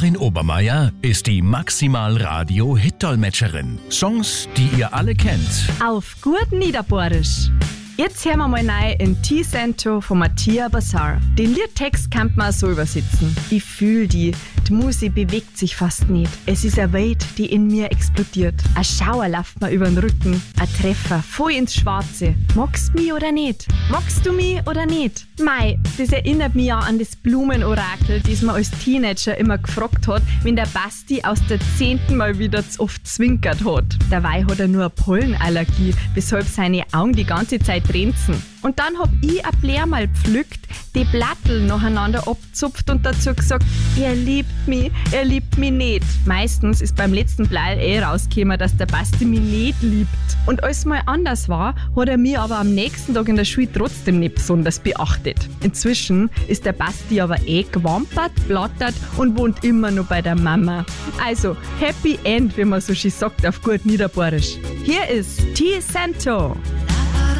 Karin Obermeier ist die Maximal-Radio-Hit-Dolmetscherin. Songs, die ihr alle kennt. Auf gut Niederbohrisch. Jetzt hören wir mal rein in T-Cento von Mattia Bazzar. Den Liedtext kann man so übersetzen. Ich fühl die Musik bewegt sich fast nicht. Es ist eine Welt, die in mir explodiert. Ein Schauer läuft mir über den Rücken. Ein Treffer, voll ins Schwarze. Magst du mich oder nicht? Magst du mich oder nicht? Mei, das erinnert mich ja an das Blumenorakel, das man als Teenager immer gefragt hat, wenn der Basti aus der 10. Mal wieder zu oft zwinkert hat. Dabei hat er nur eine Pollenallergie, weshalb seine Augen die ganze Zeit tränzen. Und dann hab ich ein Blärmal pflückt, die Blattel nacheinander abzupft und dazu gesagt, er liebt mich nicht. Meistens ist beim letzten Blei rausgekommen, dass der Basti mich nicht liebt. Und als mal anders war, hat er mich aber am nächsten Tag in der Schule trotzdem nicht besonders beachtet. Inzwischen ist der Basti aber gewampert, blattert und wohnt immer noch bei der Mama. Also, Happy End, wie man so schön sagt auf gut Niederbohrisch. Hier ist T-Cento.